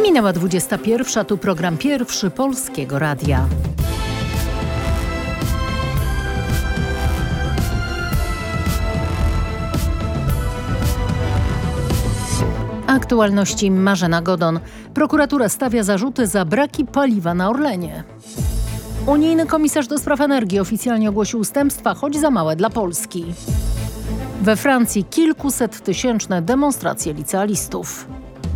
Minęła 21, tu program pierwszy Polskiego Radia. Aktualności Marzena Godon. Prokuratura stawia zarzuty za braki paliwa na Orlenie. Unijny komisarz do spraw energii oficjalnie ogłosił ustępstwa, choć za małe dla Polski. We Francji kilkusettysięczne demonstracje licealistów.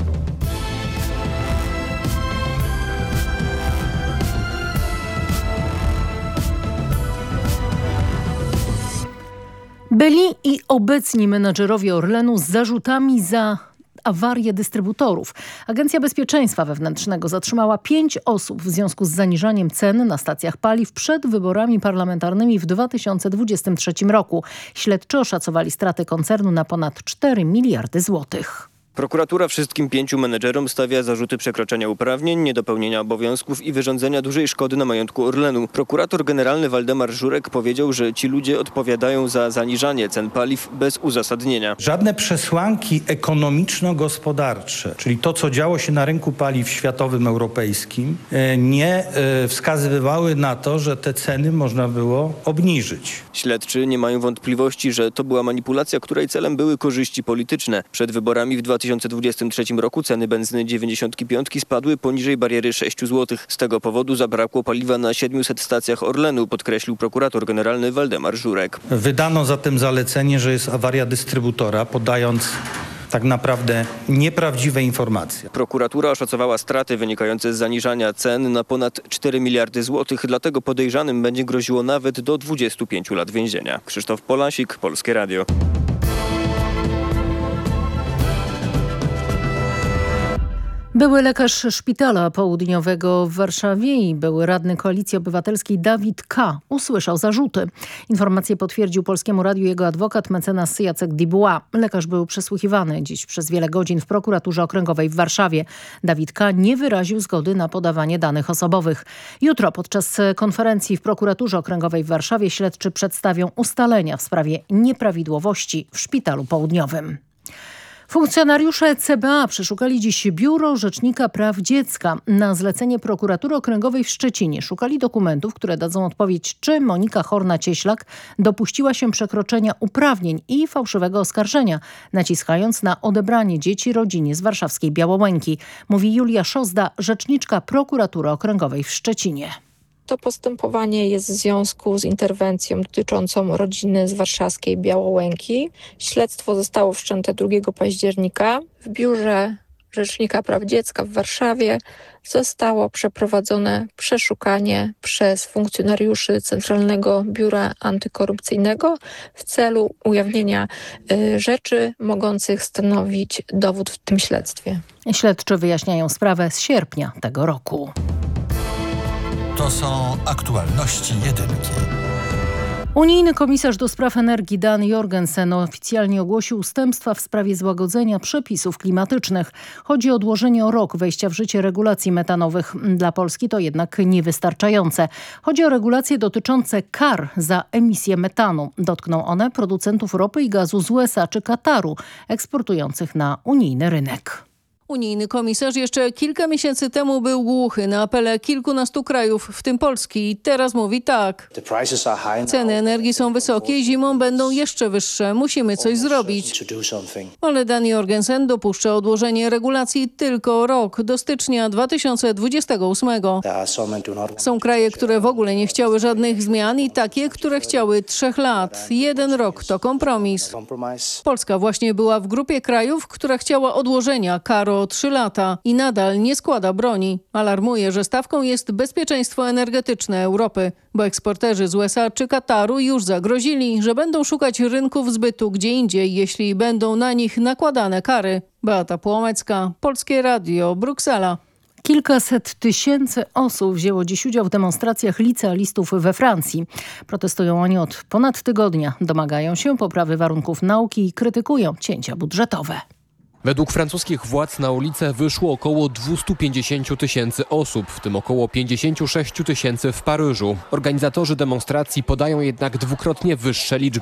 Byli i obecni menadżerowie Orlenu z zarzutami za awarię dystrybutorów. Agencja Bezpieczeństwa Wewnętrznego zatrzymała 5 osób w związku z zaniżaniem cen na stacjach paliw przed wyborami parlamentarnymi w 2023 roku. Śledczy oszacowali straty koncernu na ponad 4 miliardy złotych. Prokuratura wszystkim 5 menedżerom stawia zarzuty przekroczenia uprawnień, niedopełnienia obowiązków i wyrządzenia dużej szkody na majątku Orlenu. Prokurator generalny Waldemar Żurek powiedział, że ci ludzie odpowiadają za zaniżanie cen paliw bez uzasadnienia. Żadne przesłanki ekonomiczno-gospodarcze, czyli to, co działo się na rynku paliw światowym, europejskim, nie wskazywały na to, że te ceny można było obniżyć. Śledczy nie mają wątpliwości, że to była manipulacja, której celem były korzyści polityczne. Przed wyborami w 2023 roku ceny benzyny 95 spadły poniżej bariery 6 zł. Z tego powodu zabrakło paliwa na 700 stacjach Orlenu, podkreślił prokurator generalny Waldemar Żurek. Wydano zatem zalecenie, że jest awaria dystrybutora, podając tak naprawdę nieprawdziwe informacje. Prokuratura oszacowała straty wynikające z zaniżania cen na ponad 4 miliardy złotych, dlatego podejrzanym będzie groziło nawet do 25 lat więzienia. Krzysztof Polasik, Polskie Radio. Były lekarz Szpitala Południowego w Warszawie i były radny Koalicji Obywatelskiej Dawid K. usłyszał zarzuty. Informację potwierdził Polskiemu Radiu jego adwokat mecenas Jacek Dubois. Lekarz był przesłuchiwany dziś przez wiele godzin w prokuraturze okręgowej w Warszawie. Dawid K. nie wyraził zgody na podawanie danych osobowych. Jutro podczas konferencji w prokuraturze okręgowej w Warszawie śledczy przedstawią ustalenia w sprawie nieprawidłowości w Szpitalu Południowym. Funkcjonariusze CBA przeszukali dziś Biuro Rzecznika Praw Dziecka. Na zlecenie prokuratury okręgowej w Szczecinie szukali dokumentów, które dadzą odpowiedź, czy Monika Horna-Cieślak dopuściła się przekroczenia uprawnień i fałszywego oskarżenia, naciskając na odebranie dzieci rodzinie z warszawskiej Białołęki, mówi Julia Szozda, rzeczniczka prokuratury okręgowej w Szczecinie. To postępowanie jest w związku z interwencją dotyczącą rodziny z warszawskiej Białołęki. Śledztwo zostało wszczęte 2 października. W Biurze Rzecznika Praw Dziecka w Warszawie zostało przeprowadzone przeszukanie przez funkcjonariuszy Centralnego Biura Antykorupcyjnego w celu ujawnienia rzeczy mogących stanowić dowód w tym śledztwie. Śledczy wyjaśniają sprawę z sierpnia tego roku. To są aktualności jedynki. Unijny komisarz do spraw energii Dan Jorgensen oficjalnie ogłosił ustępstwa w sprawie złagodzenia przepisów klimatycznych. Chodzi o odłożenie o rok wejścia w życie regulacji metanowych. Dla Polski to jednak niewystarczające. Chodzi o regulacje dotyczące kar za emisję metanu. Dotkną one producentów ropy i gazu z USA czy Kataru, eksportujących na unijny rynek. Unijny komisarz jeszcze kilka miesięcy temu był głuchy na apele kilkunastu krajów, w tym Polski. Teraz mówi tak. Ceny energii są wysokie, zimą będą jeszcze wyższe. Musimy coś zrobić. Ale Dan Jorgensen dopuszcza odłożenie regulacji tylko o rok, do stycznia 2028. Są kraje, które w ogóle nie chciały żadnych zmian i takie, które chciały 3 lat. 1 rok to kompromis. Polska właśnie była w grupie krajów, która chciała odłożenia kar o 3 lata i nadal nie składa broni. Alarmuje, że stawką jest bezpieczeństwo energetyczne Europy, bo eksporterzy z USA czy Kataru już zagrozili, że będą szukać rynków zbytu gdzie indziej, jeśli będą na nich nakładane kary. Beata Płomecka, Polskie Radio, Bruksela. Kilkaset tysięcy osób wzięło dziś udział w demonstracjach licealistów we Francji. Protestują oni od ponad tygodnia, domagają się poprawy warunków nauki i krytykują cięcia budżetowe. Według francuskich władz na ulicę wyszło około 250 tysięcy osób, w tym około 56 tysięcy w Paryżu. Organizatorzy demonstracji podają jednak dwukrotnie wyższe liczby